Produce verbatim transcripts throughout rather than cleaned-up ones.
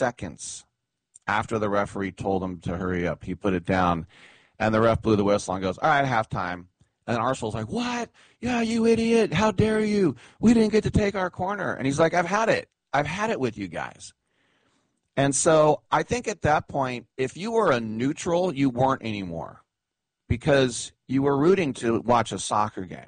seconds after the referee told him to hurry up. He put it down, and the ref blew the whistle and goes, all right, halftime. And Arsenal's like, what? Yeah, you idiot. How dare you? We didn't get to take our corner. And he's like, I've had it. I've had it with you guys. And so I think at that point, if you were a neutral, you weren't anymore because you were rooting to watch a soccer game.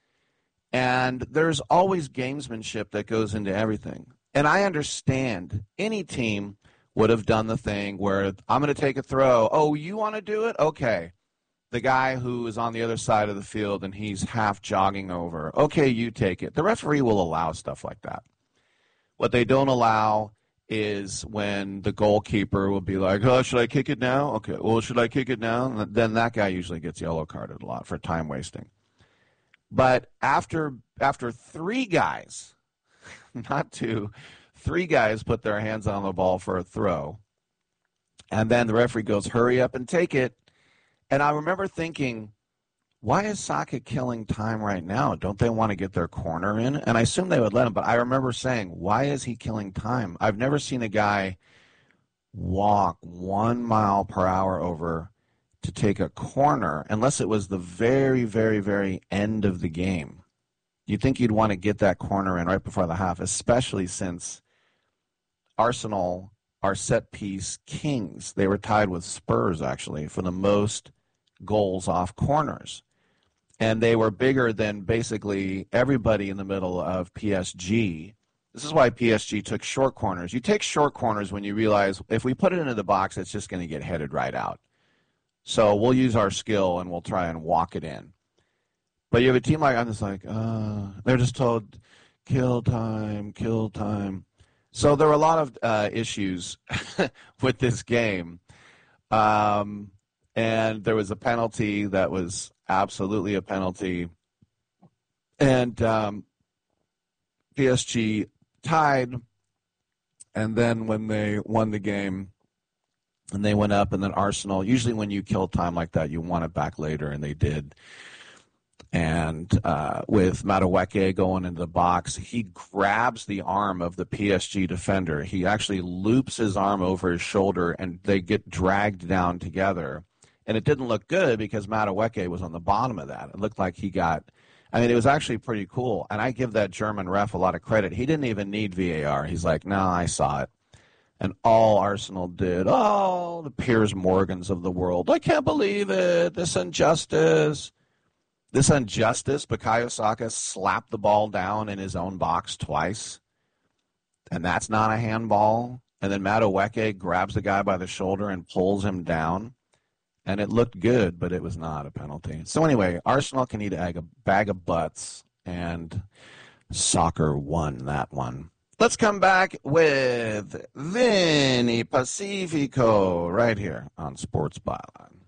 And there's always gamesmanship that goes into everything. And I understand any team would have done the thing where I'm going to take a throw. Oh, you want to do it? Okay. The guy who is on the other side of the field and he's half jogging over. Okay, you take it. The referee will allow stuff like that. What they don't allow is when the goalkeeper will be like, oh, should I kick it now? Okay, well, should I kick it now? And then that guy usually gets yellow carded a lot for time wasting. But after after three guys, not two, three guys put their hands on the ball for a throw, and then the referee goes, hurry up and take it. And I remember thinking, why is Saka killing time right now? Don't they want to get their corner in? And I assume they would let him, but I remember saying, why is he killing time? I've never seen a guy walk one mile per hour over to take a corner unless it was the very, very, very end of the game. You'd think you'd want to get that corner in right before the half, especially since Arsenal are set-piece kings. They were tied with Spurs, actually, for the most goals off corners. And they were bigger than basically everybody in the middle of P S G. This is why P S G took short corners. You take short corners when you realize if we put it into the box, it's just going to get headed right out. So we'll use our skill and we'll try and walk it in. But you have a team like, I'm just like, uh, they're just told, kill time, kill time. So there were a lot of uh, issues with this game. Um, and there was a penalty that was absolutely a penalty. And um, P S G tied. And then when they won the game, and they went up, and then Arsenal, usually when you kill time like that, you want it back later, and they did. And uh, with Madueke going into the box, he grabs the arm of the P S G defender. He actually loops his arm over his shoulder, and they get dragged down together. And it didn't look good because Madueke was on the bottom of that. It looked like he got – I mean, it was actually pretty cool. And I give that German ref a lot of credit. He didn't even need V A R. He's like, no, I saw it. And all Arsenal did, oh, the Piers Morgans of the world. I can't believe it. This injustice. This injustice, Bukayo Saka slapped the ball down in his own box twice. And that's not a handball. And then Madueke grabs the guy by the shoulder and pulls him down. And it looked good, but it was not a penalty. So anyway, Arsenal can eat a bag of butts. And soccer won that one. Let's come back with Vinny Pacifico right here on Sports Byline.